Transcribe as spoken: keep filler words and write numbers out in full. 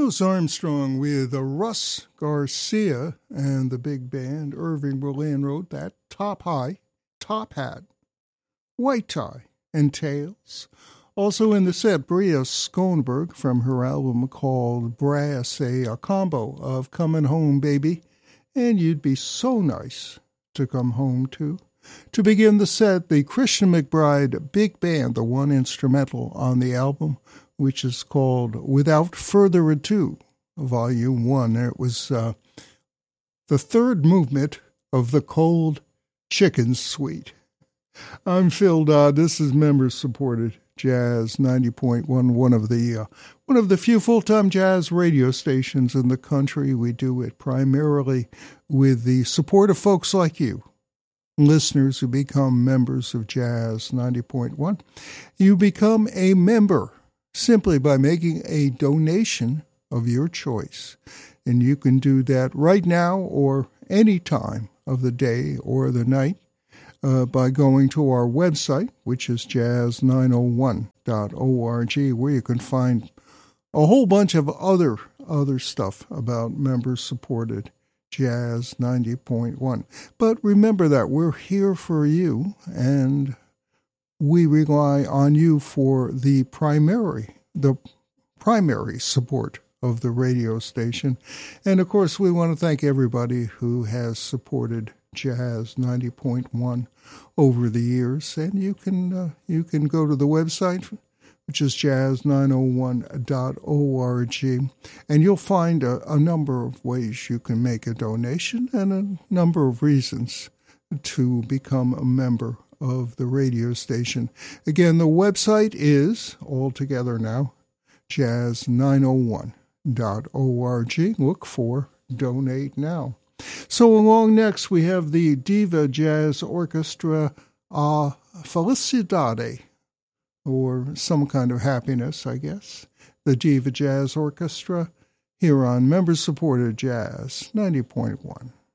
Louis Armstrong with uh, Russ Garcia and the big band. Irving Berlin wrote that. Top High, Top Hat, White Tie, and Tails. Also in the set, Bria Schoenberg from her album called Brass, a, a combo of Coming Home Baby and You'd Be So Nice to Come Home To. To begin the set, the Christian McBride Big Band, the one instrumental on the album, which is called Without Further Ado, Volume one. It was uh, the third movement of the Cold Chicken Suite. I'm Phil Dodd. This is member-supported Jazz ninety point one, one of the uh, one of the few full-time jazz radio stations in the country. We do it primarily with the support of folks like you, listeners who become members of Jazz ninety point one. You become a member simply by making a donation of your choice. And you can do that right now or any time of the day or the night uh, by going to our website, which is jazz nine oh one dot org, where you can find a whole bunch of other other stuff about member-supported Jazz ninety point one. But remember that we're here for you, and we rely on you for the primary, the primary support of the radio station. And of course, we want to thank everybody who has supported Jazz ninety point one over the years. And you can uh, you can go to the website, which is jazz nine oh one dot org, and you'll find a, a number of ways you can make a donation and a number of reasons to become a member of the radio station. Again, the website is, all together now, jazz nine oh one dot org. Look for Donate Now. So along next, we have the Diva Jazz Orchestra uh, Felicidade, or some kind of happiness, I guess. The Diva Jazz Orchestra here on member-supported Jazz ninety point one.